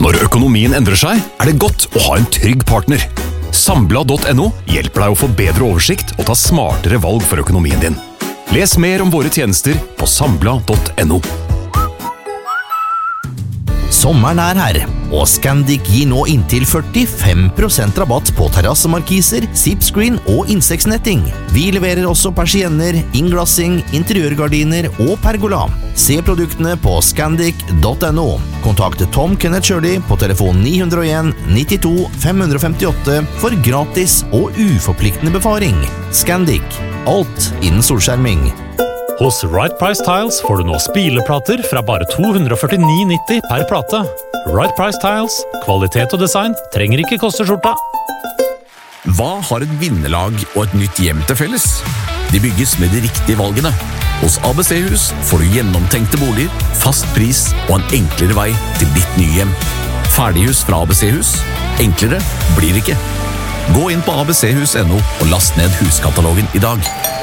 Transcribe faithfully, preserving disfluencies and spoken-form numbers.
Når økonomien endrer seg, er det godt å ha en trygg partner. Sambla punktum no hjelper deg å få bedre oversikt og ta smartere valg for økonomien din. Les mer om våre tjenester på Sambla punktum no. Sommeren er her, og Scandic gir nå inntil førtifem prosent rabatt på terrassemarkiser, zipscreen og insektsnetting. Vi leverer også persienner, innglassing, interiørgardiner og pergola. Se produktene på Scandic punktum no. Kontakt Tom Kenneth Shirley på telefon ni null en nittito fem femtiåtte for gratis og uforpliktende befaring. Scandic, alt innen solskjerming. Hos Right Price Tiles får du nå spileplater fra bare to hundre førtini nitti per plate. Right Price Tiles, kvalitet og design trenger ikke koste skjorta. Hva har et vinnerlag og et nytt hjem til felles? De bygges med de riktige valgene. Hos A B C-hus får du gjennomtenkte boliger, fast pris og en enklere vei til ditt nye hjem. Ferdighus fra A B C-hus. Enklere blir det ikke. Gå inn på a b c hus punktum no og last ned huskatalogen i dag.